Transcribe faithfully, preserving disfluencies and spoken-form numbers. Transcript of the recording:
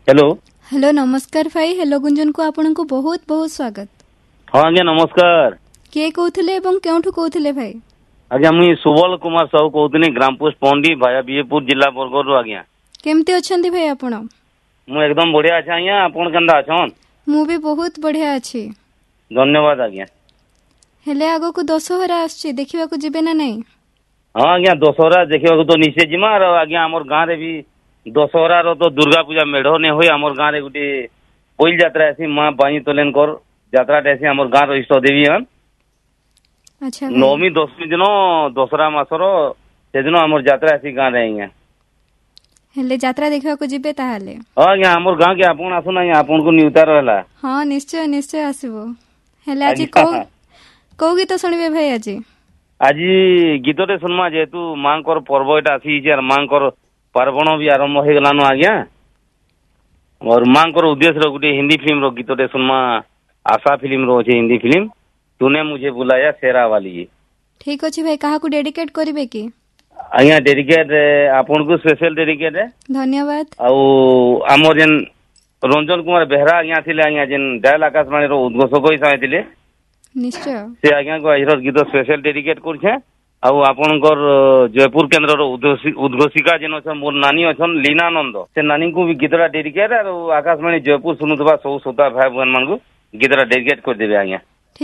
Hello hello नमस्कार भाई hello Gunjan को आपन को बहुत बहुत स्वागत। हाँ आज्ञा नमस्कार। किए कहूले एवं केउठु कहूले भाई? आज्ञा मुई सुबल कुमार साहू कहूनी ग्राम पोस्ट पंडी भाया बीजेपुर जिला बरगढ़। आज्ञा केमती अछंती भाई आपण? मु एकदम बढ़िया अच्छा आज्ञा, आपण केंदा अछन? मु भी बहुत बढ़िया अछि। धन्यवाद आज्ञा। हेले आगो को दशहरा आछि देखिबा को जिबे ना नहीं? हाँ आज्ञा दशहरा देखिबा को तो निश्चय जिमा। और आज्ञा हमर गां रे भी दशहरा रो तो दुर्गा पूजा मेढ़ ने होय। हमर गां रे गुटी पहिल यात्रा ऐसी मां बाई तोलेन कर यात्रा ऐसी हमर गां रो इष्ट देवी हन। अच्छा नवमी दशमी दिन दशहरा मासर से दिन हमर यात्रा ऐसी गां रे आज्ञा। हेले यात्रा देखिबा को जिबे ताहाले? हां आज्ञा हमर गां के आपण आसुन आज्ञा, आपण को न्यूता रहला। हां निश्चय निश्चय आसीबो। हेले आज को को गीत सुनिबे भाई? आज आज गीतटे सुनमा जेहेतु मांकर पर्व एटा आसी और मांकर पार्वण भी आरंभ हो गलानो आज्ञा। और मांकर उद्देश्य रो गुटे हिंदी फिल्म रो गीतटे सुनमा, आशा फिल्म रो छे हिंदी फिल्म तूने मुझे बुलाया शेरा वाली। ठीक अछि भाई, काहा को डेडिकेट करिवे की? आज्ञा डेडिकेट आपन को स्पेशल डेडिकेट है। धन्यवाद। आउ हमर जेन रंजन कुमार बेहरा आज्ञा थिले आज्ञा जेन डायल आकाशवाणी रो उद्घोषक हिसाब थिले निश्चय से आज्ञा को आइर गीत स्पेशल डेडिकेट करछे। आउ आपनकर जयपुर केंद्र रो उद्घोषिका जेन छ मोर नानी अछन लीना नंद, से नानी को भी गीतरा डेडिकेट और आकाशवाणी जयपुर सुनुतबा सब श्रोता भाई बहन मान को गीतरा डेडिकेट कर देबे आज्ञा।